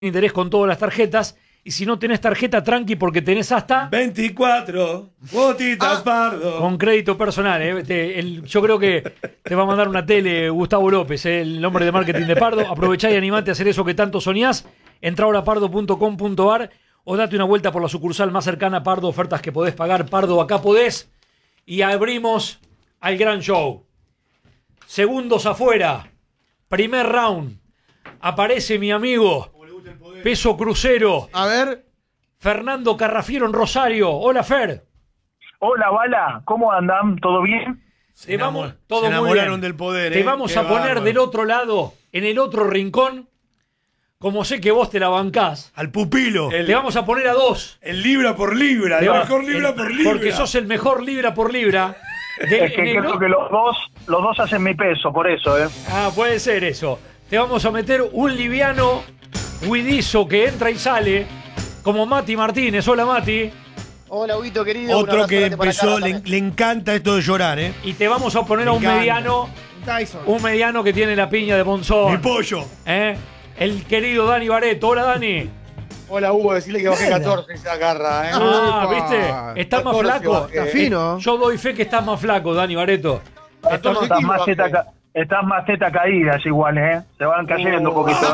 interés con todas las tarjetas. Y si no tenés tarjeta, tranqui, porque tenés hasta 24 cuotitas Pardo. con crédito personal. Yo creo que te va a mandar una tele Gustavo López, el hombre de marketing de Pardo. Aprovechá y animate a hacer eso que tanto soñás. Entrá ahora a pardo.com.ar o date una vuelta por la sucursal más cercana a Pardo. Ofertas que podés pagar. Pardo, acá podés. Y abrimos al gran show. Segundos afuera. Primer round. Aparece mi amigo peso crucero. A ver. Fernando Carrafiero en Rosario. Hola, Fer. Hola, Bala. ¿Cómo andan? ¿Todo bien? Se Todo muy enamoraron bien. del poder. Te vamos Qué a poner bárbaro. del otro lado, en el otro rincón, como sé que vos te la bancás. Al pupilo. Te vamos a poner a dos. El libra por libra. Te El va- mejor libra por libra. Porque sos el mejor libra por libra. Es que creo que los dos hacen mi peso, por eso, ¿eh? Ah, puede ser eso. Te vamos a meter un liviano huidizo que entra y sale, como Mati Martínez. Hola, Mati. Hola, Huguito, querido. Un Otro abrazo que grande para empezó, acá le, también. le encanta esto de llorar, ¿eh? Y te vamos a poner Me a un encanta. mediano, Tyson. un mediano que tiene la piña de Monzón. Mi pollo. El querido Dani Baretto. Hola, Dani. Hola, Hugo, decirle que bajé 14 esa garra, ¿eh? Ah, Upa. ¿viste? Estás más 14 flaco. bajé. Está fino. Yo doy fe que estás más flaco, Dani Baretto. Entonces, Estás más teta caídas igual, ¿eh? Se van cayendo un poquito.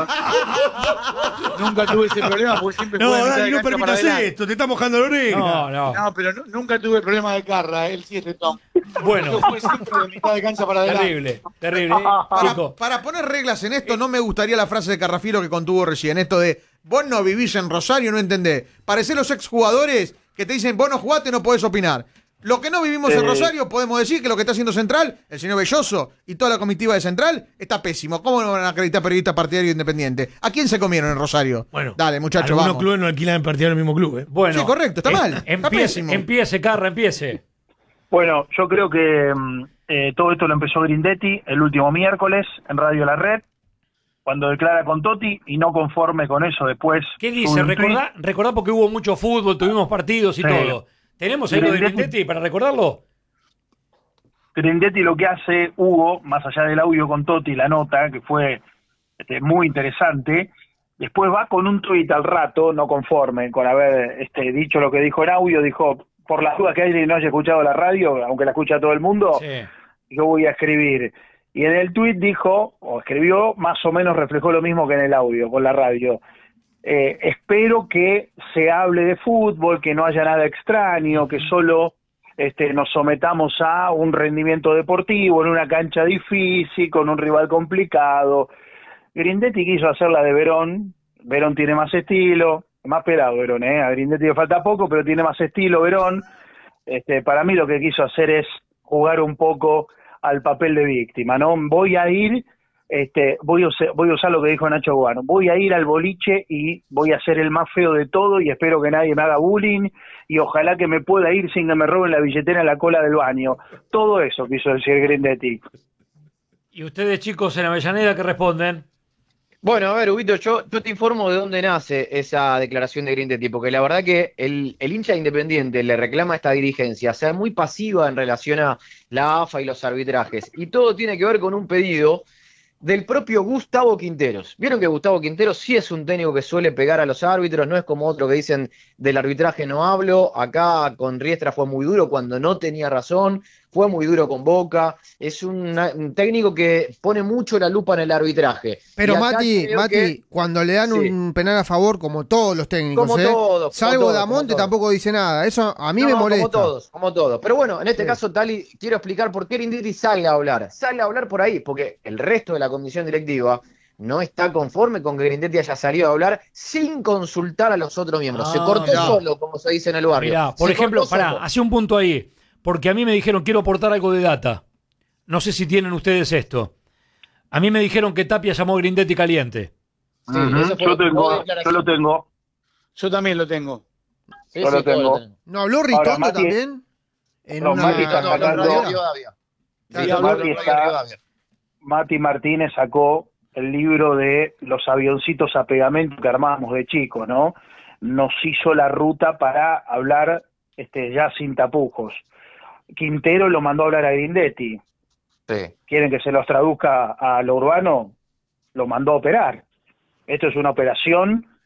nunca tuve ese problema porque siempre No, jugué a mitad Dani, de no cancha para permitas adelante. esto. Te está mojando la oreja. No. No, pero nunca tuve problema de garra, él sí es tetón. Bueno, Yo jugué siempre de mitad de cancha para adelante. terrible. Chico, Para poner reglas en esto, no me gustaría la frase de Carrafiero que contuvo recién. Esto de, vos no vivís en Rosario, no entendés. Parecés los exjugadores que te dicen, vos no jugaste, no podés opinar. Lo que no vivimos en Rosario, podemos decir que lo que está haciendo Central, el señor Belloso y toda la comitiva de Central, está pésimo. ¿Cómo no van a acreditar periodista partidario independiente? ¿A quién se comieron en Rosario? Bueno, Dale, muchachos, algunos vamos. clubes no alquilan en partido en el mismo club, ¿eh? bueno. Sí, correcto, está mal. Está pésimo. Empiece, Carra, empiece. Bueno, yo creo que todo esto lo empezó Grindetti el último miércoles en Radio La Red, cuando declara con Totti y no conforme con eso después. ¿Qué sube dice? un tuit. Recordá porque hubo mucho fútbol, tuvimos partidos y Sí. todo. ¿Tenemos ahí lo de Grindetti para recordarlo? Grindetti lo que hace, Hugo, más allá del audio con Totti, la nota, que fue muy interesante, después va con un tuit al rato, no conforme con haber dicho lo que dijo en audio, dijo, por las dudas que alguien no haya escuchado la radio, aunque la escucha todo el mundo, Sí. yo voy a escribir. Y en el tuit dijo, o escribió, más o menos reflejó lo mismo que en el audio, con la radio. Espero que se hable de fútbol, que no haya nada extraño, que solo nos sometamos a un rendimiento deportivo en una cancha difícil, con un rival complicado. Grindetti quiso hacer la de Verón. Verón tiene más estilo, más pelado Verón, a Grindetti le falta poco, pero tiene más estilo Verón. Para mí lo que quiso hacer es jugar un poco al papel de víctima, ¿no? Voy a ir, voy a usar lo que dijo Nacho Guano, voy a ir al boliche y voy a ser el más feo de todo y espero que nadie me haga bullying y ojalá que me pueda ir sin que me roben la billetera en la cola del baño. Todo eso quiso decir Grindetti. ¿Y ustedes, chicos, en Avellaneda, qué responden? Bueno, a ver, Huguito, yo te informo de dónde nace esa declaración de Grindetti, porque la verdad que el hincha Independiente le reclama a esta dirigencia ser muy pasiva en relación a la AFA y los arbitrajes, y todo tiene que ver con un pedido del propio Gustavo Quinteros. Vieron que Gustavo Quinteros sí es un técnico que suele pegar a los árbitros, no es como otro que dicen del arbitraje no hablo, acá con Riestra fue muy duro cuando no tenía razón, fue muy duro con Boca, es un técnico que pone mucho la lupa en el arbitraje. Pero Y acá Mati, creo que- cuando le dan Sí. un penal a favor, como todos los técnicos, Como todos, salvo como Damonte todos. tampoco dice nada. Eso a mí No, me molesta. como todos. Pero bueno, en este Sí. caso, Tali, quiero explicar por qué Grindetti sale a hablar. Sale a hablar por ahí, porque el resto de la comisión directiva no está conforme con que Grindetti haya salido a hablar sin consultar a los otros miembros. Se cortó mirá. solo, como se dice en el barrio. Mirá, por Se ejemplo, cortó solo. hace un punto ahí, porque a mí me dijeron, quiero aportar algo de data. No sé si tienen ustedes esto. A mí me dijeron que Tapia llamó a Grindetti caliente. Sí, Ujú, eso fue yo modo de lo declaración. tengo. Yo también lo tengo. Sí, yo lo sí, todo tengo. tenemos. ¿No habló Ritondo Mati- también? En No, una... Mati está No, no, sacando- Radio Rivadavia. Sí, Sí, habló Mati Radio está- Rivadavia. Mati Martínez sacó el libro de los avioncitos a pegamento que armábamos de chicos, ¿no? Nos hizo la ruta para hablar ya sin tapujos. Quintero lo mandó a hablar a Grindetti. Sí. ¿Quieren que se los traduzca a lo urbano? Lo mandó a operar. Esto es una operación